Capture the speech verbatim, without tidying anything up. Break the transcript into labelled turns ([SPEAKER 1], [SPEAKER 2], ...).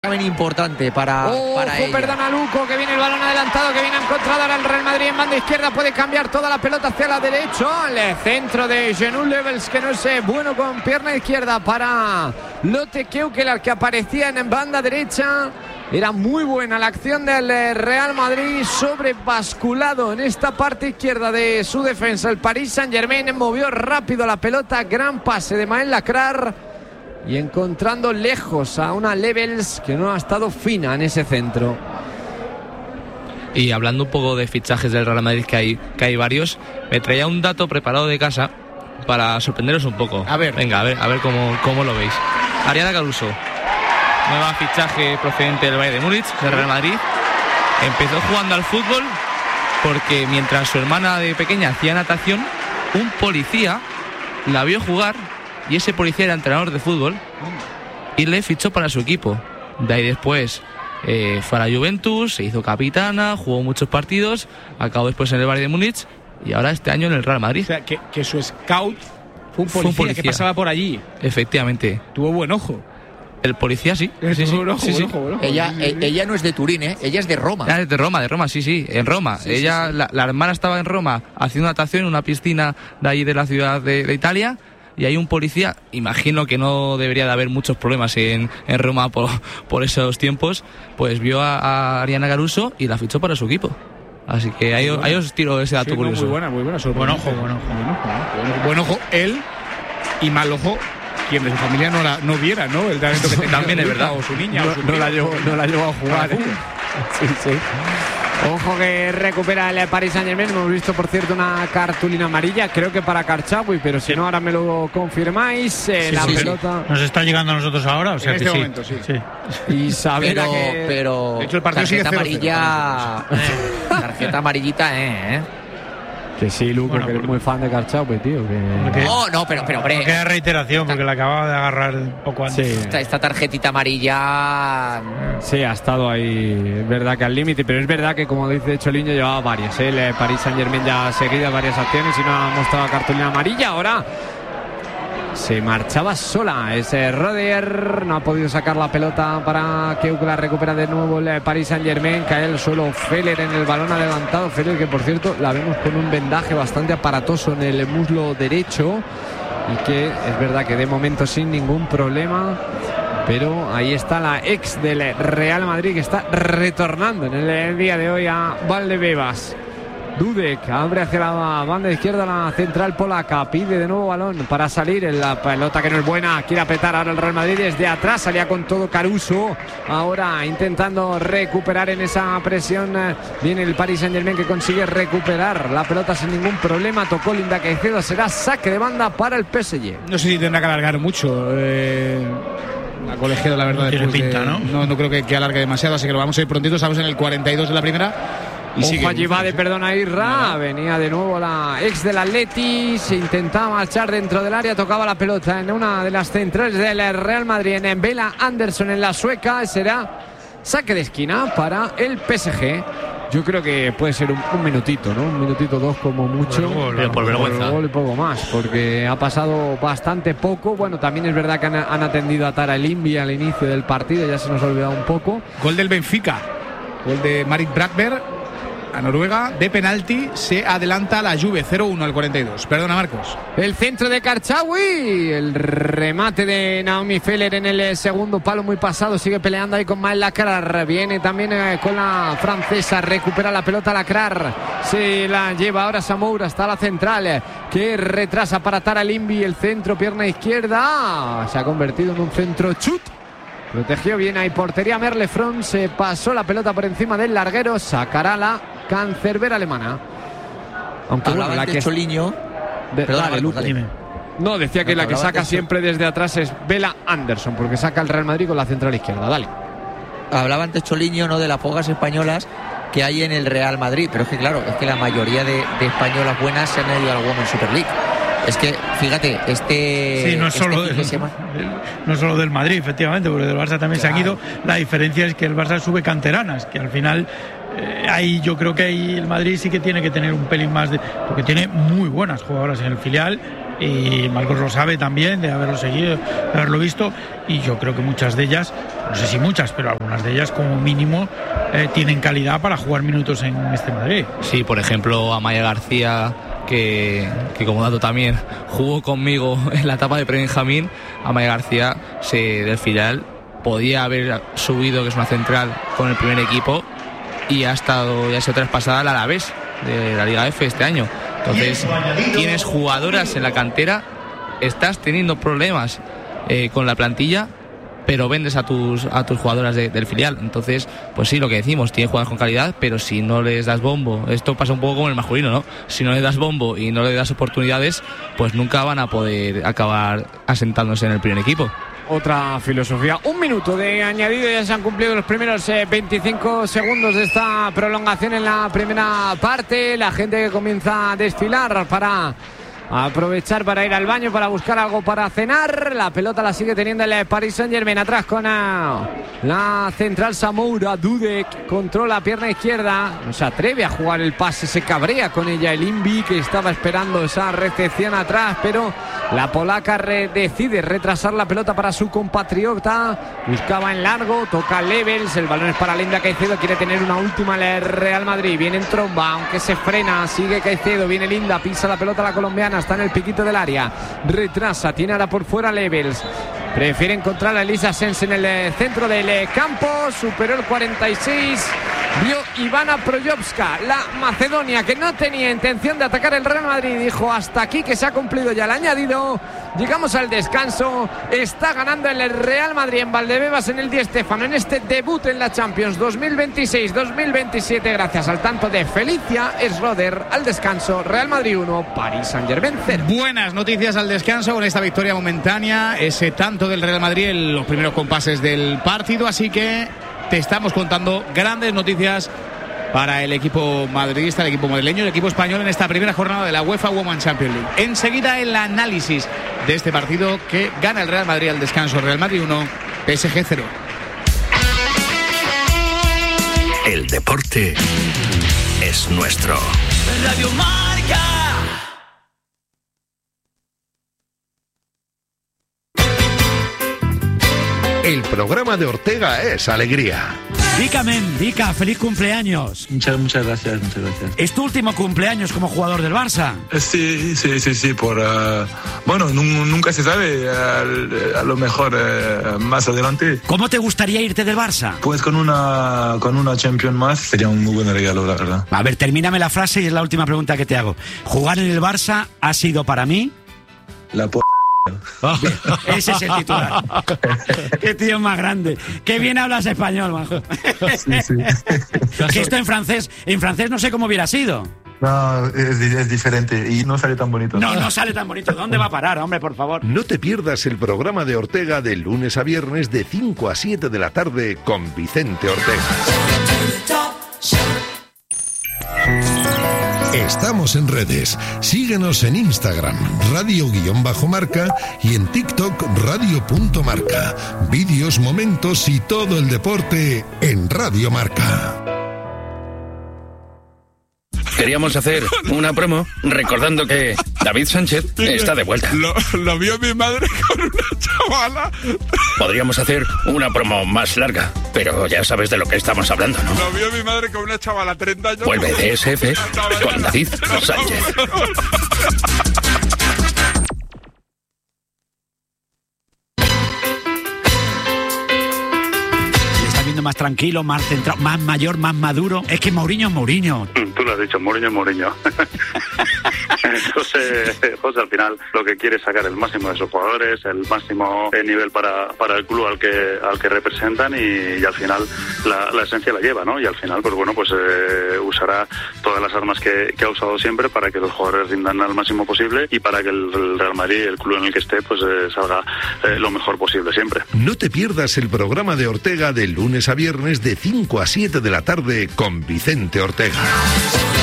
[SPEAKER 1] examen importante para,
[SPEAKER 2] Ojo,
[SPEAKER 1] para ella.
[SPEAKER 2] perdona Luco, que viene el balón adelantado, que viene a encontrar ahora el Real Madrid en banda izquierda, puede cambiar toda la pelota hacia la derecha, el centro de Genú Levels, que no es bueno con pierna izquierda para Lotte Keukeler, que aparecía en banda derecha. Era muy buena la acción del Real Madrid, sobrebasculado en esta parte izquierda de su defensa. El Paris Saint-Germain movió rápido la pelota, gran pase de Maël Lacrar y encontrando lejos a una Levels que no ha estado fina en ese centro.
[SPEAKER 3] Y hablando un poco de fichajes del Real Madrid, que hay, que hay varios, me traía un dato preparado de casa para sorprenderos un poco.
[SPEAKER 4] A ver.
[SPEAKER 3] Venga, a ver, a ver cómo, cómo lo veis. Ariana Caruso, nueva fichaje procedente del Bayern de Múnich, del Real Madrid. Empezó jugando al fútbol porque mientras su hermana de pequeña hacía natación, un policía la vio jugar y ese policía era entrenador de fútbol y le fichó para su equipo. De ahí después eh, fue a la Juventus, se hizo capitana, jugó muchos partidos, acabó después en el Bayern de Múnich y ahora este año en el Real Madrid.
[SPEAKER 4] O sea, que, que su scout fue un, policía,
[SPEAKER 3] fue un policía
[SPEAKER 4] que pasaba por allí.
[SPEAKER 3] Efectivamente.
[SPEAKER 4] Tuvo buen ojo.
[SPEAKER 3] El policía sí. sí, sí,
[SPEAKER 4] buen ojo,
[SPEAKER 3] sí, sí.
[SPEAKER 4] buen ojo, buen ojo.
[SPEAKER 1] Ella,
[SPEAKER 4] Sí, sí, sí.
[SPEAKER 1] ella no es de Turín, ¿eh? Ella es de Roma.
[SPEAKER 3] Ah, es de Roma, de Roma, sí, sí, en Roma.
[SPEAKER 1] Sí,
[SPEAKER 3] Ella,
[SPEAKER 1] sí, sí.
[SPEAKER 3] La, la hermana estaba en Roma haciendo natación en una piscina de ahí de la ciudad de, de Italia. Y hay un policía, imagino que no debería de haber muchos problemas en, en Roma por, por esos tiempos, pues vio a, a Ariana Caruso y la fichó para su equipo. Así que ahí, ahí os tiro ese dato
[SPEAKER 4] Sí, no,
[SPEAKER 3] curioso.
[SPEAKER 4] muy buena, muy buena.
[SPEAKER 5] Buen ojo, buen ojo.
[SPEAKER 4] Buen ojo, ¿eh? buen ojo. Buen ojo él y mal ojo quien de su familia no, la, no viera, ¿no? El talento que tenía.
[SPEAKER 3] También es
[SPEAKER 4] su hija
[SPEAKER 3] verdad.
[SPEAKER 4] O su niña.
[SPEAKER 2] No,
[SPEAKER 4] o su
[SPEAKER 2] no, la llevó, no la llevó a jugar.
[SPEAKER 4] Ah,
[SPEAKER 2] ¿eh? Sí, sí. Ojo que recupera el Paris Saint-Germain. Hemos visto, por cierto, una cartulina amarilla, creo que para Karchaoui, pero si no, ahora me lo confirmáis. Eh,
[SPEAKER 5] Sí,
[SPEAKER 2] la
[SPEAKER 5] sí,
[SPEAKER 2] pelota.
[SPEAKER 5] Nos está llegando a nosotros ahora, o sea
[SPEAKER 4] En
[SPEAKER 5] que
[SPEAKER 4] este
[SPEAKER 5] sí.
[SPEAKER 4] momento, sí.
[SPEAKER 5] sí.
[SPEAKER 2] Isabela
[SPEAKER 1] Pero,
[SPEAKER 2] que...
[SPEAKER 1] pero
[SPEAKER 4] De hecho, el partido sigue
[SPEAKER 1] tarjeta
[SPEAKER 4] cero cero.
[SPEAKER 1] amarilla, tarjeta amarillita, eh, eh.
[SPEAKER 2] Que sí, Luco,
[SPEAKER 5] Bueno,
[SPEAKER 2] que eres
[SPEAKER 5] porque-
[SPEAKER 2] muy fan de Karchaoui, tío. Que...
[SPEAKER 5] Porque-
[SPEAKER 1] No, no, pero, pero hombre,
[SPEAKER 5] Queda reiteración porque la acababa de agarrar un poco antes.
[SPEAKER 2] Sí.
[SPEAKER 1] esta, esta tarjetita amarilla.
[SPEAKER 2] Sí, ha estado ahí, es verdad que al límite, pero es verdad que, como dice Choliño, llevaba varias. ¿eh? El Paris Saint-Germain ya ha seguido varias acciones y no ha mostrado cartulina amarilla. Ahora se marchaba sola ese Rodier, no ha podido sacar la pelota para que la recupera de nuevo el Paris Saint-Germain. Cae el suelo Feller en el balón adelantado. Feller, que por cierto la vemos con un vendaje bastante aparatoso en el muslo derecho y que es verdad que de momento sin ningún problema. Pero ahí está la ex del Real Madrid que está retornando en el día de hoy a Valdebebas. Dudek abre hacia la banda izquierda la central polaca, pide de nuevo balón para salir en la pelota que no es buena, quiere apretar ahora el Real Madrid desde atrás, salía con todo Caruso, ahora intentando recuperar en esa presión, viene el Paris Saint-Germain que consigue recuperar la pelota sin ningún problema, tocó Linda Caicedo, será saque de banda para el P S G.
[SPEAKER 4] No sé si tendrá que alargar mucho. Eh, la colegiada, la verdad.
[SPEAKER 5] Tiene
[SPEAKER 4] después de-
[SPEAKER 5] pinta, ¿no?
[SPEAKER 4] No, no creo que, que alargue demasiado, así que lo vamos a ir prontito. Estamos en el cuarenta y dos de la primera. Y sigue.
[SPEAKER 2] Ojo allí va de perdón a Irra, venía de nuevo la ex del Atleti, se intentaba marchar dentro del área, tocaba la pelota en una de las centrales del Real Madrid, en Bella Anderson en la sueca, será saque de esquina para el P S G. Yo creo que puede ser un, un minutito, ¿no? Un minutito dos como mucho.
[SPEAKER 5] Por gol,
[SPEAKER 3] Pero por vergüenza.
[SPEAKER 2] Por gol y poco más, porque ha pasado bastante poco. Bueno, también es verdad que han, han atendido a Tara Elimbi al inicio del partido, ya se nos ha olvidado un poco.
[SPEAKER 4] Gol del Benfica. Gol de Marit Bradberg a Noruega. De penalti se adelanta la Juve cero uno al cuarenta y dos. Perdona, Marcos.
[SPEAKER 2] El centro de Karchaoui, el remate de Naomi Feller en el segundo palo muy pasado, sigue peleando ahí con Maël Lacrar, viene también eh, con la francesa, recupera la pelota Lacrar, se la lleva ahora Samoura hasta la central, eh, que retrasa para Tara Elimbi, el centro, pierna izquierda, se ha convertido en un centro chut. Protegió bien ahí portería Merlefron, se pasó la pelota por encima del larguero, sacará la cancerbera alemana. Aunque bueno,
[SPEAKER 1] Hablaba
[SPEAKER 2] la
[SPEAKER 1] antes
[SPEAKER 2] que
[SPEAKER 1] Choliño.
[SPEAKER 2] de-
[SPEAKER 1] Perdona,
[SPEAKER 2] dale,
[SPEAKER 1] Marcos,
[SPEAKER 2] Luco.
[SPEAKER 1] dale.
[SPEAKER 5] Dime.
[SPEAKER 2] No, decía que
[SPEAKER 1] No,
[SPEAKER 2] la que
[SPEAKER 1] hablaba
[SPEAKER 2] saca
[SPEAKER 1] de eso.
[SPEAKER 2] siempre desde atrás es Bella Anderson, porque saca el Real Madrid con la central izquierda. Dale.
[SPEAKER 1] Hablaba antes Choliño, ¿no?, de las pocas españolas que hay en el Real Madrid, pero es que claro, es que la mayoría de, de españolas buenas se han ido a la Women's Super League. Es que, fíjate, este,
[SPEAKER 5] Sí, no es,
[SPEAKER 1] este
[SPEAKER 5] solo
[SPEAKER 1] fin de
[SPEAKER 5] del,
[SPEAKER 1] semana-
[SPEAKER 5] no solo del Madrid, efectivamente, porque del Barça también se han
[SPEAKER 1] Claro.
[SPEAKER 5] ido. La diferencia es que el Barça sube canteranas, que al final eh, ahí yo creo que ahí el Madrid sí que tiene que tener un pelín más de, porque tiene muy buenas jugadoras en el filial. y Marcos lo sabe también, de haberlo seguido, de haberlo visto, y yo creo que muchas de ellas, no sé si muchas, pero algunas de ellas como mínimo eh, tienen calidad para jugar minutos en este Madrid.
[SPEAKER 3] Sí, por ejemplo, Amaya García, que, que como dato también jugó conmigo en la etapa de Benjamín. Amaya García se, del filial podía haber subido, que es una central, con el primer equipo, y ha estado ya sido traspasada al Alavés de la Liga F este año. Entonces tienes jugadoras en la cantera, estás teniendo problemas eh, con la plantilla, pero vendes a tus a tus jugadoras de, del filial. Entonces, pues sí, lo que decimos, tienes jugadoras con calidad, pero si no les das bombo, esto pasa un poco como en el masculino, ¿no? Si no le das bombo y no le das oportunidades, pues nunca van a poder acabar asentándose en el primer equipo.
[SPEAKER 2] Otra filosofía. Un minuto de añadido, ya se han cumplido los primeros eh, veinticinco segundos de esta prolongación en la primera parte. La gente que comienza a desfilar para aprovechar para ir al baño, para buscar algo para cenar. La pelota la sigue teniendo el Paris Saint-Germain, atrás con uh, la central Samoura. Dudek controla pierna izquierda, no se atreve a jugar el pase, se cabrea con ella el Invi, que estaba esperando esa recepción atrás, pero la polaca re- decide retrasar la pelota para su compatriota. Buscaba en largo, toca Levels, el balón es para Linda Caicedo, quiere tener una última el Real Madrid, viene en tromba, aunque se frena, sigue Caicedo, viene Linda, pisa la pelota la colombiana, está en el piquito del área, retrasa, tiene ahora por fuera Levels, prefiere encontrar a Elisa Sens en el centro del campo, superó el cuarenta y seis, vio Ivana Projovska, la macedonia, que no tenía intención de atacar el Real Madrid, dijo hasta aquí, que se ha cumplido ya el añadido, llegamos al descanso, está ganando el Real Madrid en Valdebebas, en el Di Stéfano, en este debut en la Champions dos mil veintiséis dos mil veintisiete, gracias al tanto de Felicia Schroeder. Al descanso, Real Madrid uno, Paris Saint-Germain cero.
[SPEAKER 4] Buenas noticias al descanso con esta victoria momentánea, ese tanto del Real Madrid en los primeros compases del partido, así que te estamos contando grandes noticias para el equipo madridista, el equipo madrileño, el equipo español en esta primera jornada de la UEFA Women's Champions League. Enseguida el análisis de este partido que gana el Real Madrid al descanso. Real Madrid uno, P S G cero.
[SPEAKER 6] El deporte es nuestro. Radio Marca. El programa de Ortega es alegría.
[SPEAKER 7] Vica, men, Vica, feliz cumpleaños.
[SPEAKER 8] Muchas, muchas gracias, muchas gracias.
[SPEAKER 7] ¿Es tu último cumpleaños como jugador del Barça?
[SPEAKER 8] Sí, sí, sí, sí, por... Uh, bueno, nunca se sabe, uh, a lo mejor uh, más adelante.
[SPEAKER 7] ¿Cómo te gustaría irte del Barça?
[SPEAKER 8] Pues con una, con una Champions más, sería un muy buen regalo, la verdad.
[SPEAKER 7] A ver, termíname la frase y es la última pregunta que te hago. ¿Jugar en el Barça ha sido para mí?
[SPEAKER 8] La p***.
[SPEAKER 7] Ese es el titular. Qué tío más grande. Qué bien hablas español, majo. Sí, sí. Que esto en francés, en francés no sé cómo hubiera sido.
[SPEAKER 8] No, es, es diferente y no sale tan bonito.
[SPEAKER 7] No, no sale tan bonito. ¿Dónde va a parar, hombre, por favor?
[SPEAKER 6] No te pierdas el programa de Ortega de lunes a viernes de cinco a siete de la tarde con Vicente Ortega. Estamos en redes. Síguenos en Instagram, radio-marca, y en TikTok, radio.marca. Vídeos, momentos y todo el deporte en Radio Marca.
[SPEAKER 9] Queríamos hacer una promo recordando que David Sánchez está de vuelta.
[SPEAKER 10] Lo, lo vio mi madre con una chavala.
[SPEAKER 9] Podríamos hacer una promo más larga, pero ya sabes de lo que estamos hablando, ¿no?
[SPEAKER 10] Lo vio mi madre con una chavala, treinta años.
[SPEAKER 9] Vuelve D S F con David Sánchez.
[SPEAKER 7] Más tranquilo, más centrado, más mayor, más maduro. Es que Mourinho es Mourinho.
[SPEAKER 11] Tú lo has dicho, Mourinho es Mourinho. José, José al final lo que quiere es sacar el máximo de sus jugadores, el máximo nivel para, para el club al que al que representan y, y al final la, la esencia la lleva, ¿no? Y al final, pues bueno, pues eh, usará todas las armas que, que ha usado siempre para que los jugadores rindan al máximo posible y para que el, el Real Madrid, el club en el que esté, pues eh, salga eh, lo mejor posible siempre.
[SPEAKER 6] No te pierdas el programa de Ortega de lunes a viernes de cinco a siete de la tarde con Vicente Ortega.